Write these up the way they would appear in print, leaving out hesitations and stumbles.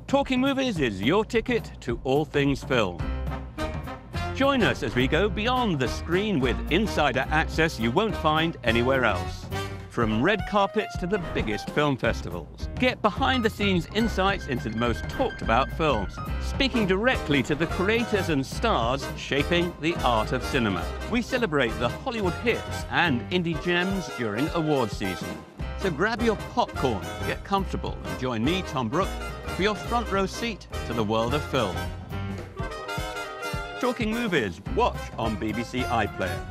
Talking Movies is your ticket to all things film. Join us as we go beyond the screen with insider access you won't find anywhere else. From red carpets to the biggest film festivals. Get behind-the-scenes insights into the most talked-about films, speaking directly to the creators and stars shaping the art of cinema. We celebrate the Hollywood hits and indie gems during awards season. So grab your popcorn, get comfortable, and join me, Tom Brooke, for your front row seat to the world of film. Talking Movies, watch on BBC iPlayer.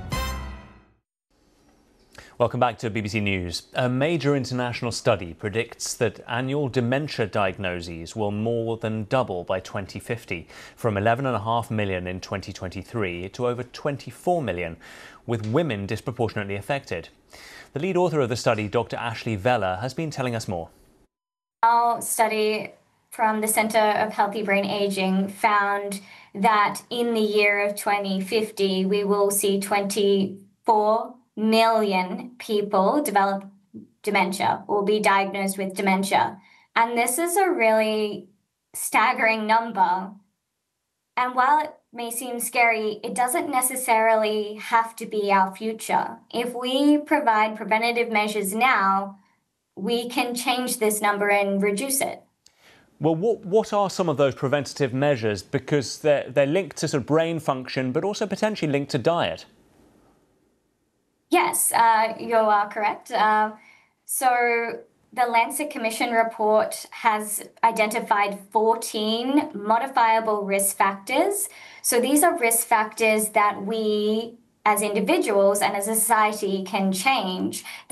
Welcome back to BBC News. A major international study predicts that annual dementia diagnoses will more than double by 2050, from 11.5 million in 2023 to over 24 million, with women disproportionately affected. The lead author of the study, Dr. Ashley Vella, has been telling us more. Our study from the Centre of Healthy Brain Aging found that in the year of 2050, we will see 24 million people develop dementia or be diagnosed with dementia. And this is a really staggering number. And while it may seem scary, it doesn't necessarily have to be our future. If we provide preventative measures now, we can change this number and reduce it. Well, what are some of those preventative measures? Because they're linked to sort of brain function, but also potentially linked to diet. Yes, you are correct. So the Lancet Commission report has identified 14 modifiable risk factors. So these are risk factors that we as individuals and as a society can change.